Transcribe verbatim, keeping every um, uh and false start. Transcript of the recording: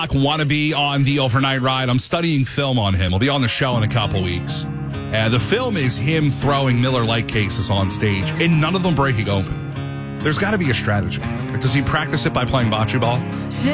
want to be on the overnight ride. I'm studying film on him. He'll be on the show in a couple weeks. Uh, the film is him throwing Miller Lite cases on stage, and none of them breaking open. There's got to be a strategy. Does he practice it by playing bocce ball?